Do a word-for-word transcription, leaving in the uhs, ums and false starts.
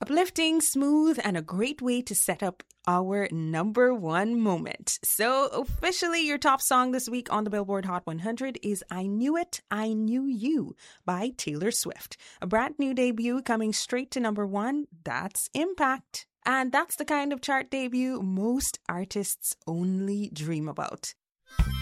Uplifting, smooth, and a great way to set up our number one moment. So officially your top song this week on the Billboard Hot one hundred is I Knew It, I Knew You by Taylor Swift. A brand new debut coming straight to number one. That's impact. And that's the kind of chart debut most artists only dream about.